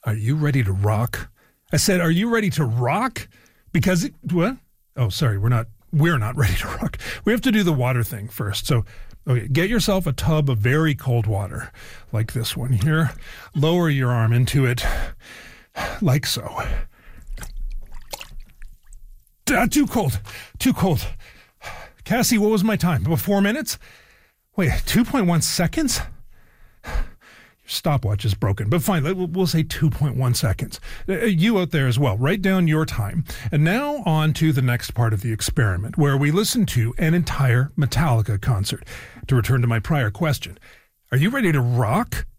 Are you ready to rock? I said, are you ready to rock? Because, what? Oh, sorry, we're not ready to rock. We have to do the water thing first. So, okay, get yourself a tub of very cold water, like this one here. Lower your arm into it, like so. Too cold. Cassie, what was my time? About 4 minutes? Wait, 2.1 seconds? Your stopwatch is broken, but fine, we'll say 2.1 seconds. You out there as well, write down your time. And now on to the next part of the experiment, where we listen to an entire Metallica concert. To return to my prior question, are you ready to rock?